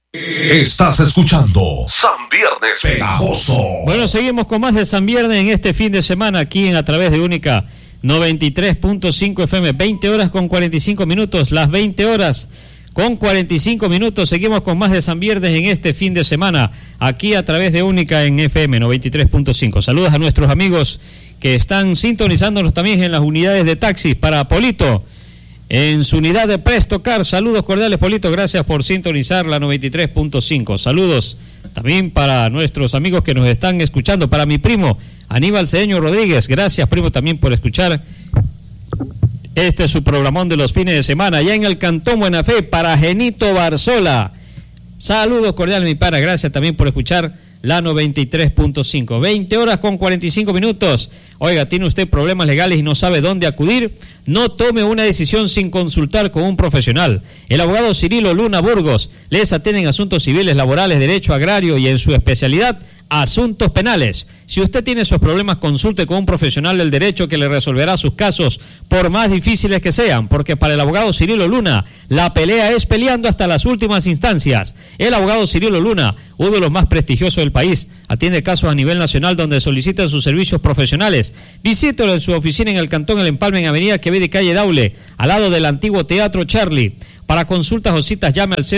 Estás escuchando San Viernes Pegajoso. Bueno, seguimos con más de San Viernes en este fin de semana aquí a través de Única 93.5 FM. 20 horas con 45 minutos, las 20 horas con 45 minutos. Seguimos con más de San Viernes en este fin de semana aquí a través de Única en FM 93.5. Saludos a nuestros amigos que están sintonizándonos también en las unidades de taxis. Para Polito, en su unidad de Presto Car, saludos cordiales, Polito, gracias por sintonizar la 93.5. Saludos también para nuestros amigos que nos están escuchando, para mi primo Aníbal Cedeño Rodríguez, gracias primo también por escuchar este es su programón de los fines de semana, allá en el Cantón Buena Fe, para Genito Barzola, saludos cordiales mi pana, gracias también por escuchar la 93.5, 20 horas con 45 minutos. Oiga, ¿tiene usted problemas legales y no sabe dónde acudir? No tome una decisión sin consultar con un profesional. El abogado Cirilo Luna Burgos les atiende en asuntos civiles, laborales, derecho agrario y en su especialidad, asuntos penales. Si usted tiene esos problemas, consulte con un profesional del derecho que le resolverá sus casos, por más difíciles que sean, porque para el abogado Cirilo Luna, la pelea es peleando hasta las últimas instancias. El abogado Cirilo Luna, uno de los más prestigiosos del país, atiende casos a nivel nacional donde solicitan sus servicios profesionales. Visítelo en su oficina en el Cantón El Empalme, en Avenida Quevedo y Calle Daule, al lado del antiguo Teatro Charlie. Para consultas o citas, llame al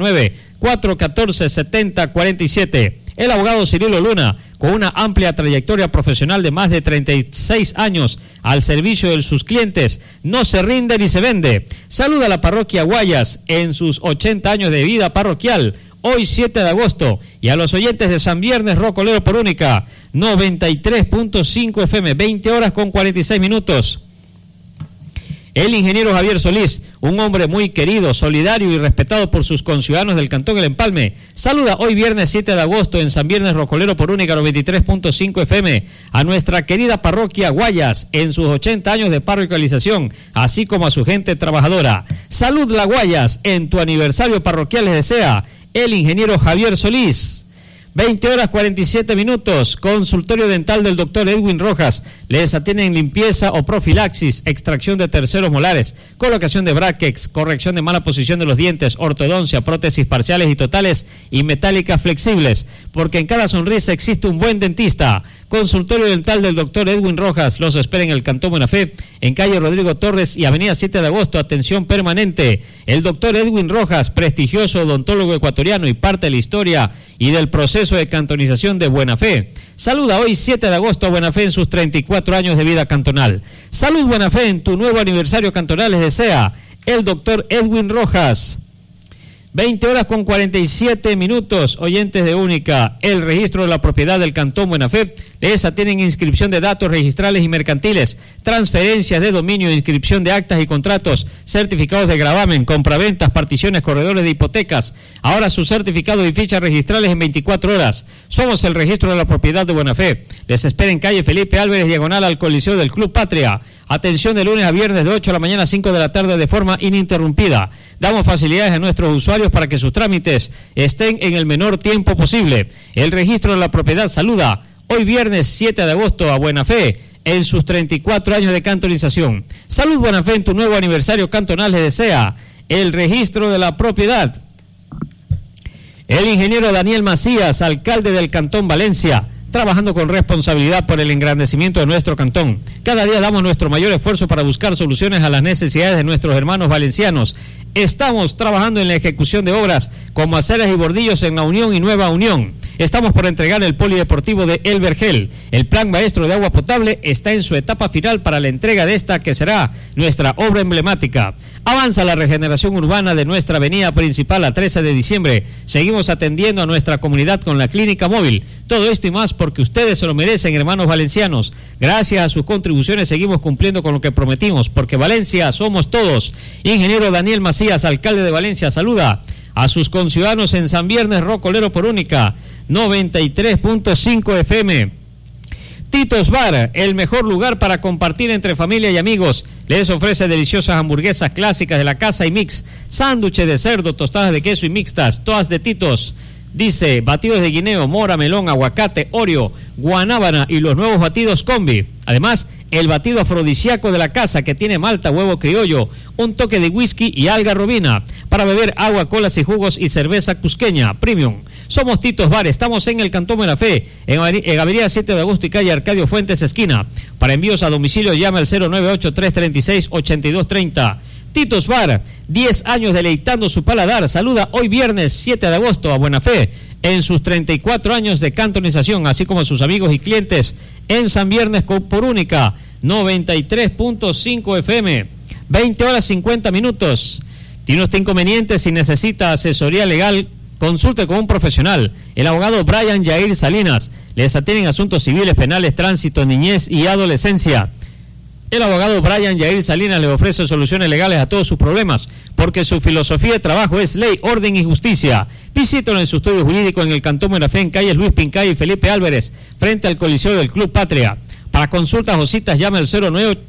099-414-7047. El abogado Cirilo Luna, con una amplia trayectoria profesional de más de 36 años al servicio de sus clientes, no se rinde ni se vende. Saluda a la parroquia Guayas en sus 80 años de vida parroquial, hoy 7 de agosto, y a los oyentes de San Viernes Rocolero por Única 93.5 FM, 20 horas con 46 minutos. El ingeniero Javier Solís, un hombre muy querido, solidario y respetado por sus conciudadanos del Cantón El Empalme, saluda hoy viernes 7 de agosto en San Viernes Rocolero por Única 93.5 FM a nuestra querida parroquia Guayas en sus 80 años de parroquialización, así como a su gente trabajadora. Salud La Guayas, en tu aniversario parroquial les desea el ingeniero Javier Solís. 20 horas 47 minutos, consultorio dental del doctor Edwin Rojas, les atienden limpieza o profilaxis, extracción de terceros molares, colocación de brackets, corrección de mala posición de los dientes, ortodoncia, prótesis parciales y totales y metálicas flexibles, porque en cada sonrisa existe un buen dentista. Consultorio dental del doctor Edwin Rojas, los espera en el Cantón Buena Fe, en calle Rodrigo Torres y avenida 7 de agosto, atención permanente. El doctor Edwin Rojas, prestigioso odontólogo ecuatoriano y parte de la historia y del proceso de cantonización de Buena Fe. Saluda hoy 7 de agosto a Buena Fe en sus 34 años de vida cantonal. Salud Buena Fe en tu nuevo aniversario cantonal les desea el doctor Edwin Rojas. 20 horas con 47 minutos, oyentes de Única, el registro de la propiedad del Cantón Buena Fe, les atienden inscripción de datos registrales y mercantiles, transferencias de dominio, inscripción de actas y contratos, certificados de gravamen, compraventas, particiones, corredores de hipotecas, ahora sus certificados y fichas registrales en 24 horas. Somos el registro de la propiedad de Buena Fe. Les espera en calle Felipe Álvarez, diagonal al Coliseo del Club Patria. Atención de lunes a viernes de 8 de la mañana a 5 de la tarde de forma ininterrumpida. Damos facilidades a nuestros usuarios para que sus trámites estén en el menor tiempo posible. El registro de la propiedad saluda hoy viernes 7 de agosto a Buena Fe en sus 34 años de cantonización. Salud Buena Fe en tu nuevo aniversario cantonal les desea el registro de la propiedad. El ingeniero Daniel Macías, alcalde del Cantón Valencia, trabajando con responsabilidad por el engrandecimiento de nuestro cantón. Cada día damos nuestro mayor esfuerzo para buscar soluciones a las necesidades de nuestros hermanos valencianos. Estamos trabajando en la ejecución de obras como aceras y bordillos en La Unión y Nueva Unión. Estamos por entregar el polideportivo de El Vergel. El plan maestro de agua potable está en su etapa final para la entrega de esta que será nuestra obra emblemática. Avanza la regeneración urbana de nuestra avenida principal a 13 de diciembre. Seguimos atendiendo a nuestra comunidad con la clínica móvil. Todo esto y más porque ustedes se lo merecen, hermanos valencianos. Gracias a sus contribuciones seguimos cumpliendo con lo que prometimos, porque Valencia somos todos. Ingeniero Daniel Macías, alcalde de Valencia, saluda a sus conciudadanos en San Viernes Rocolero por Única 93.5 FM. Titos Bar, el mejor lugar para compartir entre familia y amigos. Les ofrece deliciosas hamburguesas clásicas de la casa y mix, sándwiches de cerdo, tostadas de queso y mixtas, todas de Titos. Dice, batidos de guineo, mora, melón, aguacate, oreo, guanábana y los nuevos batidos combi. Además, el batido afrodisíaco de la casa que tiene malta, huevo criollo, un toque de whisky y alga robina. Para beber agua, colas y jugos y cerveza cusqueña, premium. Somos Titos Bar, estamos en el Cantón Buena Fe, en Avenida 7 de Agosto y calle Arcadio Fuentes, esquina. Para envíos a domicilio, llama al 098-336-8230. Titos Bar, 10 años deleitando su paladar. Saluda hoy viernes 7 de agosto a Buena Fe en sus 34 años de cantonización, así como a sus amigos y clientes en San Viernes por Única 93.5 FM. 20 horas 50 minutos. Tiene usted inconvenientes si necesita asesoría legal, consulte con un profesional. El abogado Brian Yair Salinas. Les atienden asuntos civiles, penales, tránsito, niñez y adolescencia. El abogado Brian Yair Salinas le ofrece soluciones legales a todos sus problemas, porque su filosofía de trabajo es ley, orden y justicia. Visítalo en su estudio jurídico en el Cantón Buena Fe, en calle Luis Pincay y Felipe Álvarez, frente al Coliseo del Club Patria. Para consultas o citas, llame al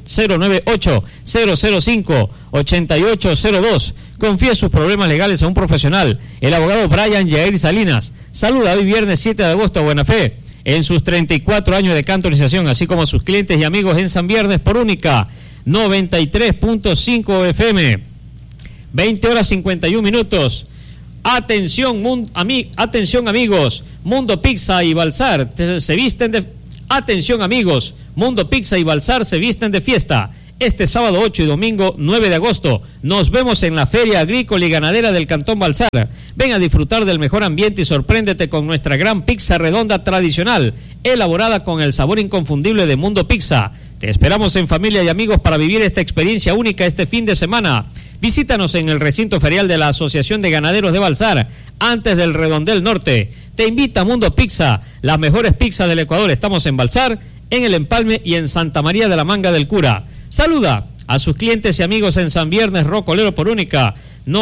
098-005-8802. Confíe sus problemas legales a un profesional. El abogado Brian Yair Salinas. Saluda hoy viernes 7 de agosto a Buena Fe, en sus 34 años de cantonización, así como a sus clientes y amigos en San Viernes por Única 93.5 FM. 20 horas 51 minutos. Atención amigos, Mundo Pizza y Balsar se visten de... Atención amigos, Mundo Pizza y Balsar se visten de fiesta. Este sábado 8 y domingo 9 de agosto nos vemos en la Feria Agrícola y Ganadera del Cantón Balsar. Ven a disfrutar del mejor ambiente y sorpréndete con nuestra gran pizza redonda tradicional, elaborada con el sabor inconfundible de Mundo Pizza. Te esperamos en familia y amigos para vivir esta experiencia única este fin de semana. Visítanos en el recinto ferial de la Asociación de Ganaderos de Balsar, antes del Redondel Norte. Te invita a Mundo Pizza, las mejores pizzas del Ecuador. Estamos en Balsar, en El Empalme y en Santa María de la Manga del Cura. Saluda a sus clientes y amigos en San Viernes Rocolero por Única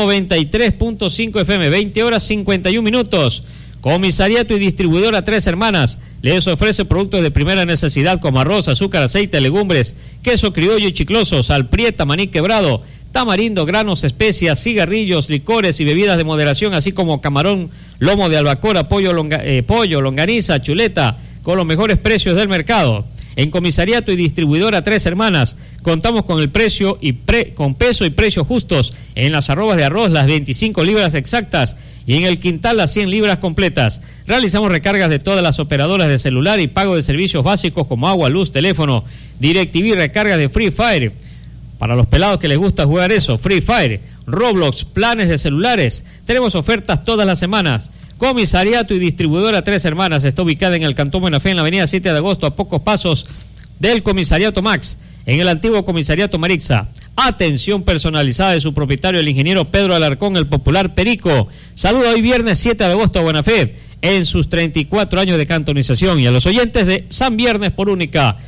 93.5 FM, 20 horas 51 minutos. Comisariato y distribuidora Tres Hermanas les ofrece productos de primera necesidad como arroz, azúcar, aceite, legumbres, queso criollo y chicloso, sal prieta, maní quebrado, tamarindo, granos, especias, cigarrillos, licores y bebidas de moderación, así como camarón, lomo de albacora, pollo, longaniza, chuleta, con los mejores precios del mercado. En Comisariato y distribuidora Tres Hermanas contamos con el precio con peso y precios justos en las arrobas de arroz, las 25 libras exactas, y en el quintal las 100 libras completas. Realizamos recargas de todas las operadoras de celular y pago de servicios básicos como agua, luz, teléfono, DirecTV, recargas de Free Fire. Para los pelados que les gusta jugar eso, Free Fire, Roblox, planes de celulares. Tenemos ofertas todas las semanas. Comisariato y distribuidora Tres Hermanas está ubicada en el Cantón Buena Fe, en la avenida 7 de agosto, a pocos pasos del Comisariato Max, en el antiguo Comisariato Marixa. Atención personalizada de su propietario, el ingeniero Pedro Alarcón, el popular Perico. Saluda hoy viernes 7 de agosto a Buena Fe, en sus 34 años de cantonización, y a los oyentes de San Viernes por Única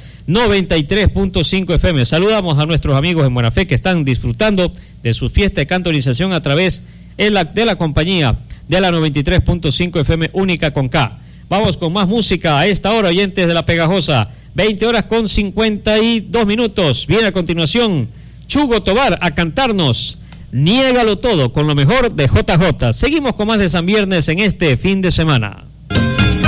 93.5 FM. Saludamos a nuestros amigos en Buena Fe que están disfrutando de su fiesta de cantonización a través de la compañía de la 93.5 FM Única con K. Vamos con más música a esta hora, oyentes de La Pegajosa. 20 horas con 52 minutos. Viene a continuación Chugo Tobar a cantarnos Niégalo Todo con lo mejor de JJ. Seguimos con más de San Viernes en este fin de semana.